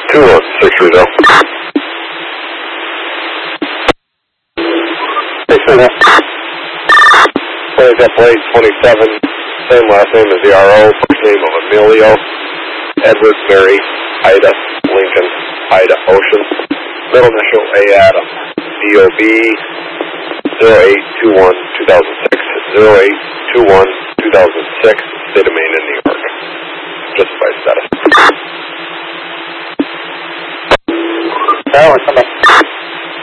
21-630. Got Blade 27, same last name as the RO, first name of Emilio, Edward, Mary, Ida, Lincoln, Ida, Ocean, middle initial A. Adam, DOB 0821-2006, 0821-2006.